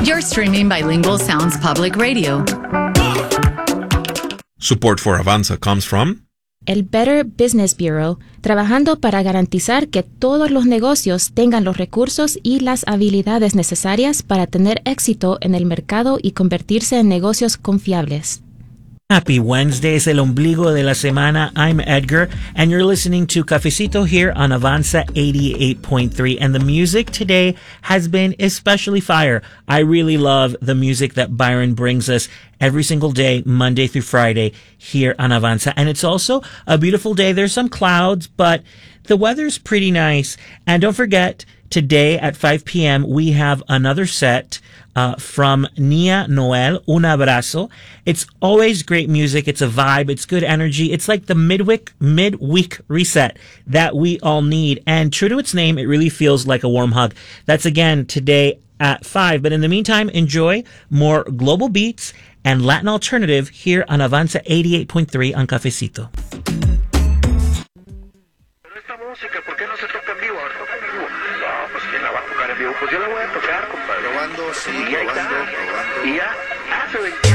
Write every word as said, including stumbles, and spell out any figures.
You're streaming Bilingual Sounds Public Radio. Support for Avanza comes from el Better Business Bureau, trabajando para garantizar que todos los negocios tengan los recursos y las habilidades necesarias para tener éxito en el mercado y convertirse en negocios confiables. Happy Wednesday, es el ombligo de la semana. I'm Edgar, and you're listening to Cafecito here on Avanza eighty-eight point three. And the music today has been especially fire. I really love the music that Byron brings us every single day, Monday through Friday, here on Avanza. And it's also a beautiful day. There's some clouds, but the weather's pretty nice. And don't forget, today at five p.m., we have another set Uh, from Nia Noel, Un Abrazo. It's always great music. It's a vibe. It's good energy. It's like the midweek, midweek reset that we all need. And true to its name, it really feels like a warm hug. That's again today at five. But in the meantime, enjoy more global beats and Latin alternative here on Avanza eighty-eight point three on Cafecito. ¿Por qué no se toca en vivo? Ahora toca en vivo. No, pues ¿quién la va a tocar en vivo? Pues yo la voy a tocar, compadre. Probando, sí, y probando, probando. Y ya, hace veinte